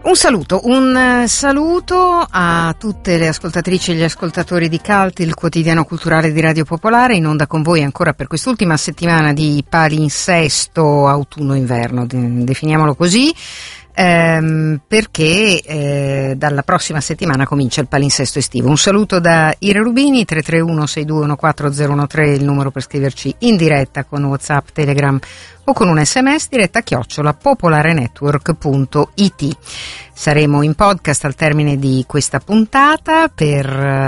Un saluto a tutte le ascoltatrici e gli ascoltatori di CULT, il quotidiano culturale di Radio Popolare, in onda con voi ancora per quest'ultima settimana di palinsesto autunno-inverno, definiamolo così, perché dalla prossima settimana comincia il palinsesto estivo. Un saluto da Ira Rubini, 331-6214013 il numero per scriverci in diretta con WhatsApp, Telegram o con un SMS, diretta @popolarenetwork.it. Saremo in podcast al termine di questa puntata per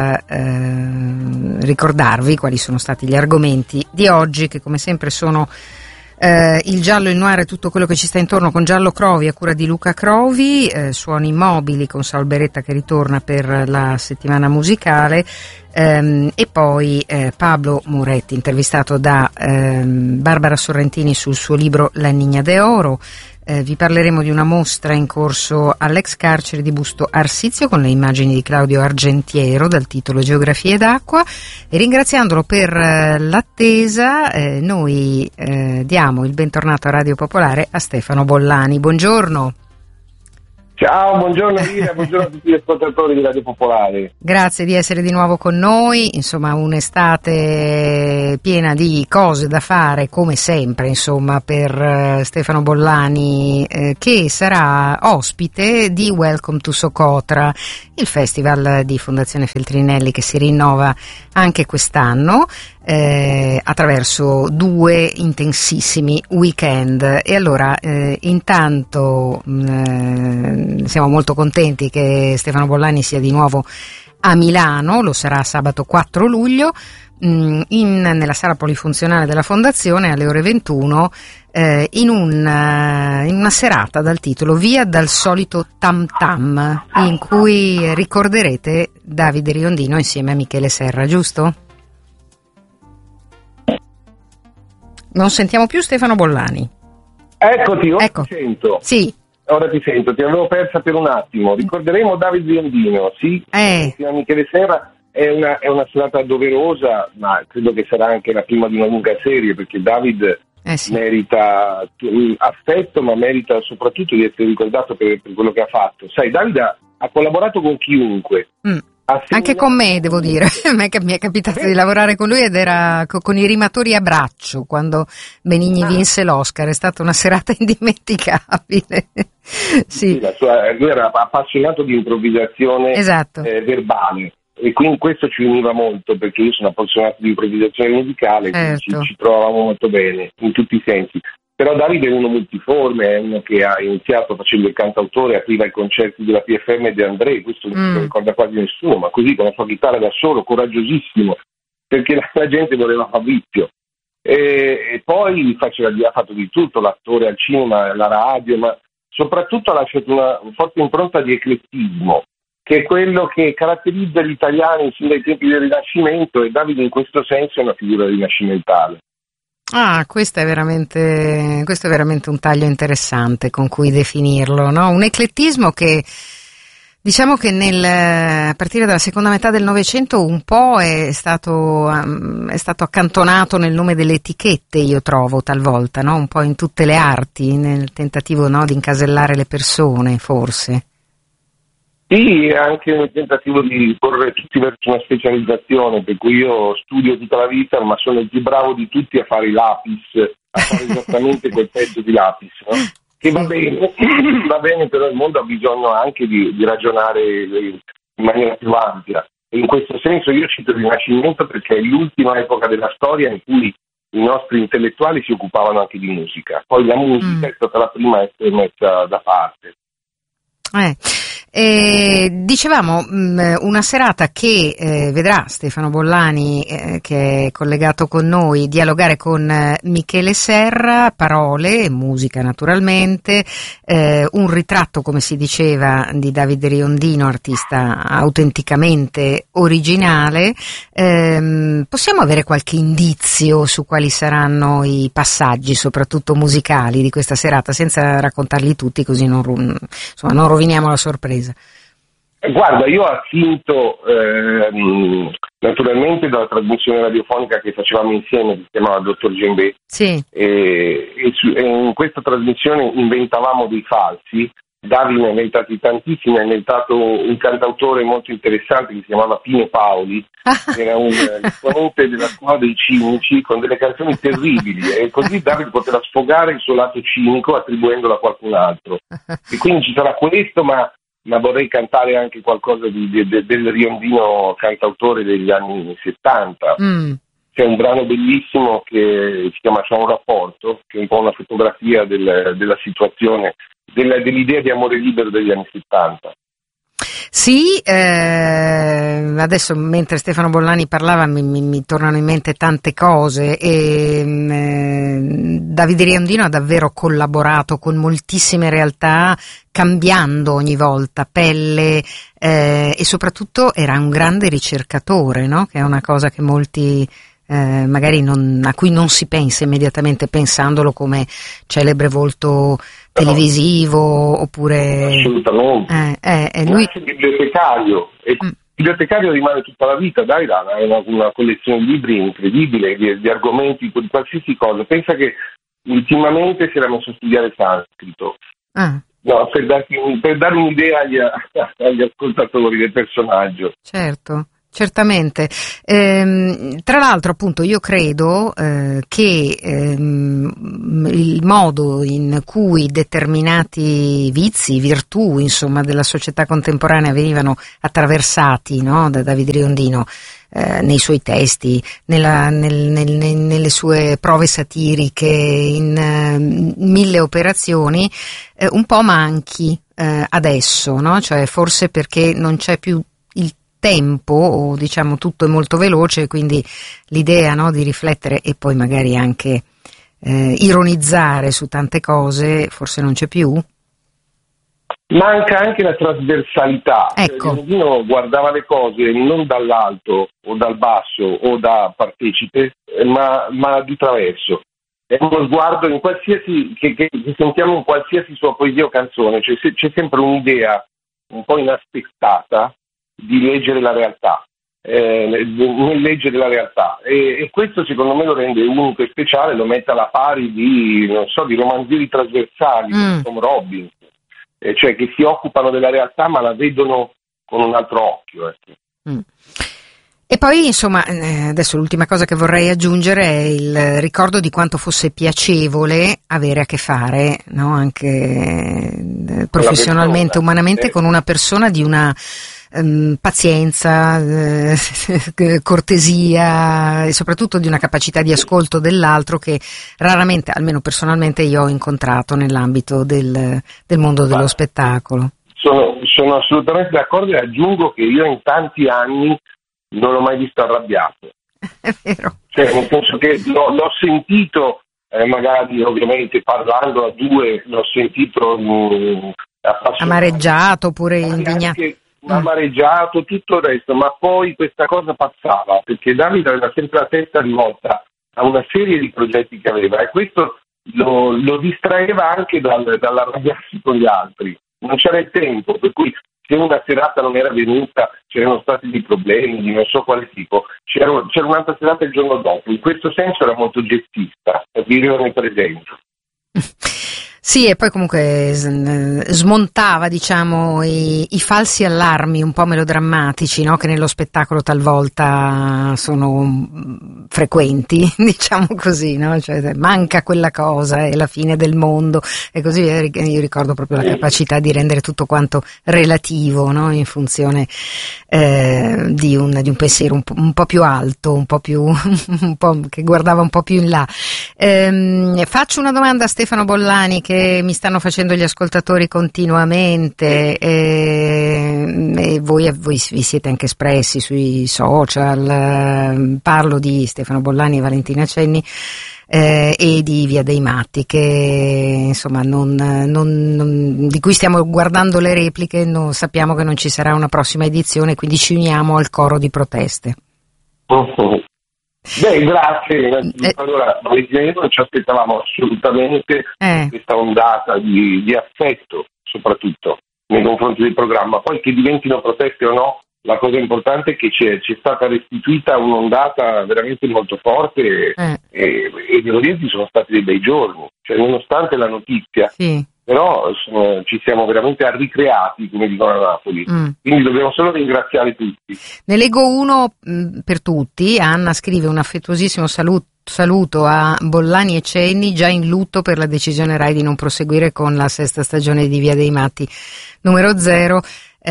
ricordarvi quali sono stati gli argomenti di oggi, che come sempre sono il giallo, il noir e tutto quello che ci sta intorno, con Giallo Crovi a cura di Luca Crovi, Suoni Immobili con Saul Beretta che ritorna per la settimana musicale, e poi Pablo Moretti intervistato da Barbara Sorrentini sul suo libro La Niña de Oro. Vi parleremo di una mostra in corso all'ex carcere di Busto Arsizio con le immagini di Claudio Argentiero dal titolo Geografie d'acqua, e ringraziandolo per l'attesa noi diamo il bentornato a Radio Popolare a Stefano Bollani. Buongiorno. Ciao, buongiorno Lina, buongiorno a tutti gli ascoltatori di Radio Popolare. Grazie di essere di nuovo con noi, insomma un'estate piena di cose da fare come sempre, insomma, per Stefano Bollani, che sarà ospite di Welcome to Socotra, il festival di Fondazione Feltrinelli che si rinnova anche quest'anno attraverso 2 intensissimi weekend. E allora intanto siamo molto contenti che Stefano Bollani sia di nuovo a Milano, lo sarà sabato 4 luglio nella sala polifunzionale della Fondazione alle ore 21 in una serata dal titolo Via dal solito tam tam, in cui ricorderete Davide Riondino insieme a Michele Serra, giusto? Non sentiamo più Stefano Bollani. Eccoti, ora ecco. Ti sento. Sì. Ora ti sento, ti avevo persa per un attimo. Ricorderemo Davide Riondino, sì? Insieme a Michele Serra. È una serata doverosa, ma credo che sarà anche la prima di una lunga serie, perché David merita affetto, ma merita soprattutto di essere ricordato per quello che ha fatto. Sai, David ha collaborato con chiunque. Anche con me, devo dire. A me mi è capitato di lavorare con lui ed era con i rimatori a braccio quando Benigni vinse l'Oscar. È stata una serata indimenticabile. Sì. Lui era appassionato di improvvisazione verbale, e quindi questo ci univa molto, perché io sono appassionato di improvvisazione musicale, quindi ci trovavamo molto bene in tutti i sensi. Però Davide è uno multiforme, è uno che ha iniziato facendo il cantautore, apriva i concerti della PFM e De André, questo non lo ricorda quasi nessuno, ma così con la sua chitarra da solo, coraggiosissimo, perché la gente voleva Fabrizio. E poi ha fatto di tutto, l'attore al cinema, la radio, ma soprattutto ha lasciato una forte impronta di eclettismo, che è quello che caratterizza gli italiani sin dai tempi del Rinascimento, e Davide in questo senso è una figura rinascimentale. Questo è veramente un taglio interessante con cui definirlo, no? Un eclettismo che diciamo che a partire dalla seconda metà del Novecento un po' è stato accantonato nel nome delle etichette, io trovo talvolta, no? Un po' in tutte le arti, nel tentativo, no, di incasellare le persone, forse. Sì, è anche un tentativo di porre tutti verso una specializzazione, per cui io studio tutta la vita, ma sono il più bravo di tutti a fare i lapis, a fare esattamente quel pezzo di lapis, no? Che va bene, però il mondo ha bisogno anche di ragionare in maniera più ampia. E in questo senso io cito il Rinascimento perché è l'ultima epoca della storia in cui i nostri intellettuali si occupavano anche di musica. Poi la musica è stata la prima a essere messa da parte. Dicevamo una serata che vedrà Stefano Bollani, che è collegato con noi, dialogare con Michele Serra, parole, musica naturalmente, un ritratto, come si diceva, di Davide Riondino, artista autenticamente originale. Possiamo avere qualche indizio su quali saranno i passaggi, soprattutto musicali, di questa serata, senza raccontarli tutti, così non roviniamo la sorpresa? Guarda, io ho attinto naturalmente dalla trasmissione radiofonica che facevamo insieme, che si chiamava Dottor Gembè, e in questa trasmissione inventavamo dei falsi Davide ne ha inventati tantissimi, ha inventato un cantautore molto interessante che si chiamava Pino Paoli, che era un esponente della scuola dei cinici con delle canzoni terribili, e così Davide poteva sfogare il suo lato cinico attribuendolo a qualcun altro. E quindi ci sarà questo, ma vorrei cantare anche qualcosa del riondino cantautore degli anni 70. C'è un brano bellissimo che si chiama C'è un rapporto, che è un po' una fotografia della situazione, dell'idea di amore libero degli anni 70. Sì, adesso mentre Stefano Bollani parlava mi tornano in mente tante cose e Davide Riondino ha davvero collaborato con moltissime realtà, cambiando ogni volta pelle, e soprattutto era un grande ricercatore, no? Che è una cosa che molti magari a cui non si pensa immediatamente pensandolo come celebre volto televisivo, oppure assolutamente. Lui è bibliotecario, e bibliotecario rimane tutta la vita. Dai, ha una collezione di libri incredibile, di argomenti, di qualsiasi cosa. Pensa che ultimamente si era messo a studiare sanscrito. No, per dare un'idea agli ascoltatori del personaggio. Certo. Certamente, tra l'altro appunto io credo che il modo in cui determinati vizi, virtù insomma della società contemporanea venivano attraversati, no, da Davide Riondino nei suoi testi, nelle sue prove satiriche, in mille operazioni, un po' manchi adesso, no? Cioè forse perché non c'è più il tempo, o diciamo tutto è molto veloce, quindi l'idea, no, di riflettere e poi magari anche ironizzare su tante cose forse non c'è più. Manca anche la trasversalità. Ecco. Uno guardava le cose non dall'alto o dal basso o da partecipe, ma di traverso. È uno sguardo in qualsiasi che sentiamo in qualsiasi sua poesia o canzone, cioè c'è sempre un'idea un po' inaspettata di leggere la realtà, nel leggere la realtà, e questo secondo me lo rende unico e speciale, lo mette alla pari di romanzieri trasversali come Tom Robbins, cioè che si occupano della realtà ma la vedono con un altro occhio. E poi insomma adesso l'ultima cosa che vorrei aggiungere è il ricordo di quanto fosse piacevole avere a che fare, no, anche professionalmente, umanamente, con una persona di una pazienza, cortesia e soprattutto di una capacità di ascolto dell'altro che raramente, almeno personalmente, io ho incontrato nell'ambito del mondo dello spettacolo. Sono assolutamente d'accordo, e aggiungo che io in tanti anni non l'ho mai visto arrabbiato. È vero. Cioè, nel senso che l'ho sentito, magari ovviamente parlando a due, l'ho sentito amareggiato oppure indignato. Amareggiato, tutto il resto, ma poi questa cosa passava, perché Davide aveva sempre la testa rivolta a una serie di progetti che aveva, e questo lo distraeva anche dall'arrabbiarsi con gli altri. Non c'era il tempo, per cui se una serata non era venuta, c'erano stati dei problemi di non so quale tipo, c'era un'altra serata il giorno dopo. In questo senso era molto gestista, viveva nel presente. Sì, e poi comunque smontava, diciamo, i falsi allarmi un po' melodrammatici, no? Che nello spettacolo talvolta sono frequenti, diciamo così, no? Cioè, manca quella cosa, è la fine del mondo, e così io ricordo proprio la capacità di rendere tutto quanto relativo, no? In funzione di un pensiero un po' più alto, un po' che guardava un po' più in là. Faccio una domanda a Stefano Bollani che mi stanno facendo gli ascoltatori continuamente, e voi vi siete anche espressi sui social. Parlo di Stefano Bollani e Valentina Cenni e di Via dei Matti, che insomma di cui stiamo guardando le repliche, sappiamo che non ci sarà una prossima edizione, quindi ci uniamo al coro di proteste. Beh, grazie. Allora, noi non ci aspettavamo assolutamente questa ondata di affetto, soprattutto nei confronti del programma. Poi che diventino proteste o no, la cosa importante è che c'è stata restituita un'ondata veramente molto forte e devo dirti sono stati dei bei giorni, cioè nonostante la notizia, sì. Però ci siamo veramente ricreati, come dicono a Napoli, quindi dobbiamo solo ringraziare tutti. Ne leggo uno per tutti. Anna scrive un affettuosissimo saluto a Bollani e Cenni, già in lutto per la decisione Rai di non proseguire con la 6ª stagione di Via dei Matti numero 0.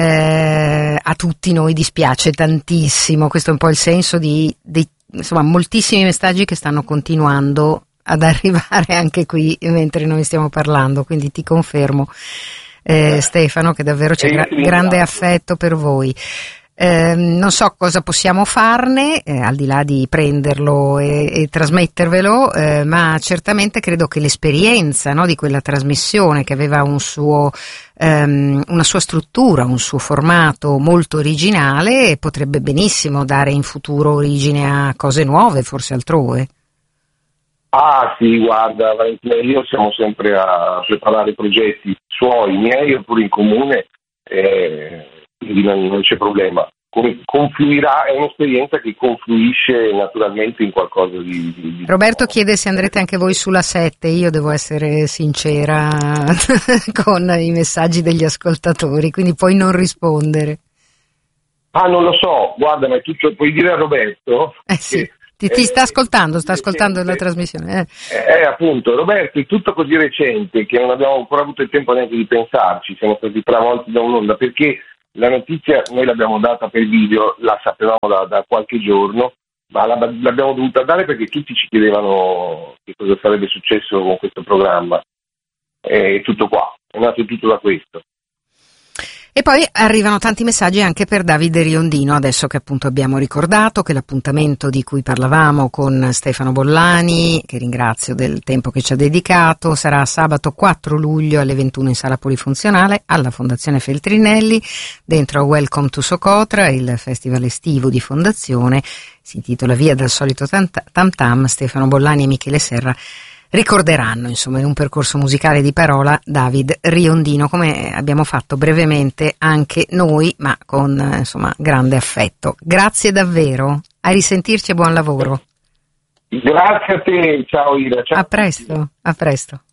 A tutti noi dispiace tantissimo, questo è un po' il senso di insomma moltissimi messaggi che stanno continuando ad arrivare anche qui mentre noi stiamo parlando, quindi ti confermo Stefano che davvero c'è grande affetto per voi. Non so cosa possiamo farne al di là di prenderlo e trasmettervelo, ma certamente credo che l'esperienza, no, di quella trasmissione che aveva una sua struttura, un suo formato molto originale, potrebbe benissimo dare in futuro origine a cose nuove, forse altrove. Ah sì, guarda Valentina, io siamo sempre a preparare progetti suoi, miei oppure in comune, quindi non c'è problema. Confluirà, è un'esperienza che confluisce naturalmente in qualcosa di Roberto chiede se andrete anche voi sulla 7, io devo essere sincera con i messaggi degli ascoltatori, quindi puoi non rispondere. Ah, non lo so, guarda, ma è tutto, puoi dire a Roberto? Sì. Ti sta ascoltando la trasmissione. Appunto, Roberto, è tutto così recente che non abbiamo ancora avuto il tempo neanche di pensarci, siamo stati travolti da un'onda, perché la notizia noi l'abbiamo data per video, la sapevamo da qualche giorno, ma l'abbiamo dovuta dare perché tutti ci chiedevano che cosa sarebbe successo con questo programma. È tutto qua, è nato tutto da questo. E poi arrivano tanti messaggi anche per Davide Riondino, adesso che appunto abbiamo ricordato che l'appuntamento di cui parlavamo con Stefano Bollani, che ringrazio del tempo che ci ha dedicato, sarà sabato 4 luglio alle 21 in sala polifunzionale alla Fondazione Feltrinelli, dentro a Welcome to Socotra, il festival estivo di Fondazione, si intitola Via dal solito tam tam. Stefano Bollani e Michele Serra ricorderanno, insomma, in un percorso musicale di parola David Riondino, come abbiamo fatto brevemente anche noi, ma con insomma grande affetto. Grazie davvero, a risentirci e buon lavoro. Grazie a te, ciao Ira. Ciao. A presto.